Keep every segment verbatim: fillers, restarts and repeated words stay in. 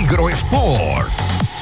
Peligro Sport.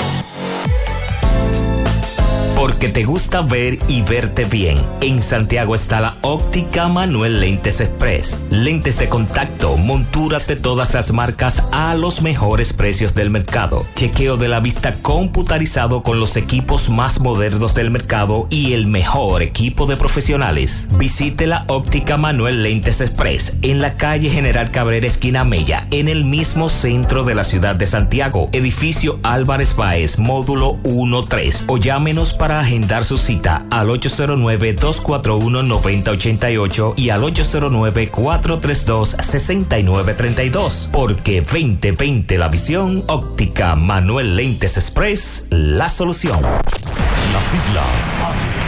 Porque te gusta ver y verte bien. En Santiago está la Óptica Manuel Lentes Express. Lentes de contacto, monturas de todas las marcas a los mejores precios del mercado. Chequeo de la vista computarizado con los equipos más modernos del mercado y el mejor equipo de profesionales. Visite la Óptica Manuel Lentes Express en la calle General Cabrera, esquina Mella, en el mismo centro de la ciudad de Santiago. Edificio Álvarez Báez, módulo uno tres. O llámenos para Para agendar su cita al ocho cero nueve, dos cuatro uno, nueve cero ocho ocho y al ocho cero nueve, cuatro tres dos, seis nueve tres dos. Porque veinte veinte la visión, Óptica Manuel Lentes Express, la solución. Las siglas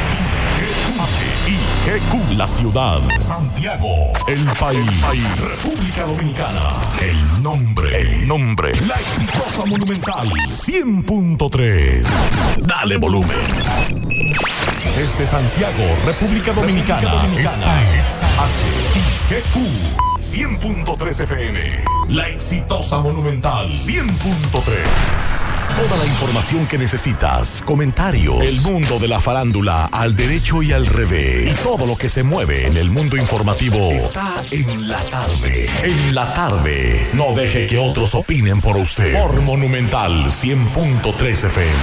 H I G Q. La ciudad. Santiago. El país. República Dominicana. El nombre. El nombre. La exitosa Monumental. cien punto tres. Dale volumen. Desde Santiago, República Dominicana. República Dominicana. Esta es H I G Q. cien punto tres F M. La exitosa Monumental. cien punto tres. Toda la información que necesitas, comentarios, el mundo de la farándula al derecho y al revés, y todo lo que se mueve en el mundo informativo está en la tarde. En la tarde. No deje que otros opinen por usted. Por Monumental cien punto tres F M.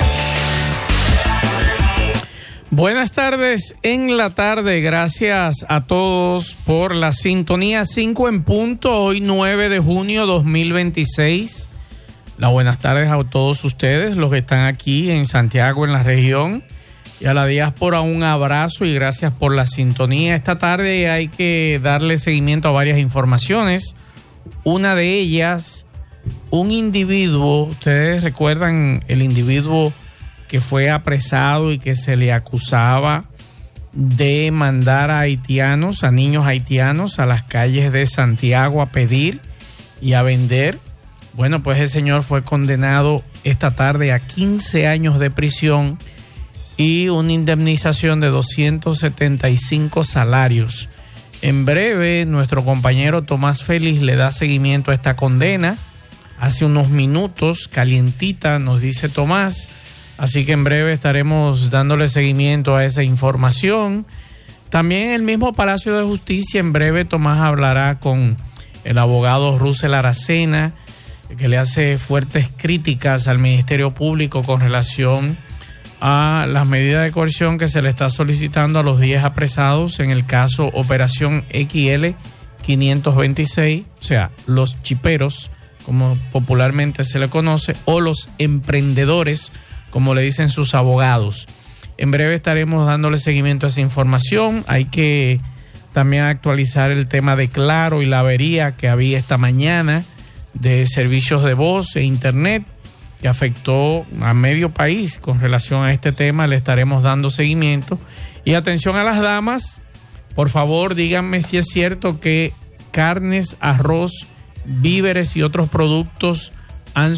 Buenas tardes en la tarde, gracias a todos por la sintonía. Cinco en punto, hoy nueve de junio dos mil veintiséis. Las buenas tardes a todos ustedes, los que están aquí en Santiago, en la región, y a la diáspora un abrazo y gracias por la sintonía. Esta tarde hay que darle seguimiento a varias informaciones. Una de ellas, un individuo, ustedes recuerdan el individuo que fue apresado y que se le acusaba de mandar a haitianos, a niños haitianos, a las calles de Santiago a pedir y a vender. Bueno, pues el señor fue condenado esta tarde a quince años de prisión y una indemnización de doscientos setenta y cinco salarios. En breve, nuestro compañero Tomás Félix le da seguimiento a esta condena. Hace unos minutos, calientita, nos dice Tomás. Así que en breve estaremos dándole seguimiento a esa información. También en el mismo Palacio de Justicia, en breve Tomás hablará con el abogado Russell Aracena, que le hace fuertes críticas al Ministerio Público con relación a las medidas de coerción que se le está solicitando a los diez apresados en el caso Operación X L quinientos veintiséis, o sea, los chiperos, como popularmente se le conoce, o los emprendedores, como le dicen sus abogados. En breve estaremos dándole seguimiento a esa información. Hay que también actualizar el tema de Claro y la avería que había esta mañana de servicios de voz e internet que afectó a medio país. Con relación a este tema le estaremos dando seguimiento. Y atención a las damas, por favor díganme si es cierto que carnes, arroz, víveres y otros productos